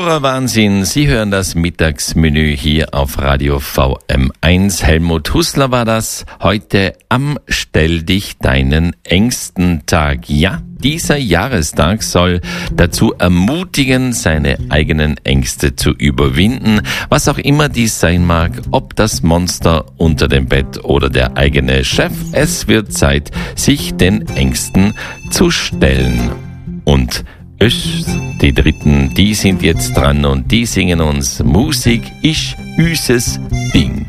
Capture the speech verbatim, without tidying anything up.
Hörerwahnsinn, Sie hören das Mittagsmenü hier auf Radio V M eins. Helmut Hussler war das. Heute am Stell dich deinen Ängsten Tag. Ja, dieser Jahrestag soll dazu ermutigen, seine eigenen Ängste zu überwinden, was auch immer dies sein mag, ob das Monster unter dem Bett oder der eigene Chef. Es wird Zeit, sich den Ängsten zu stellen. Und Ösch, die Dritten, die sind jetzt dran und die singen uns Musik, ich üses Ding.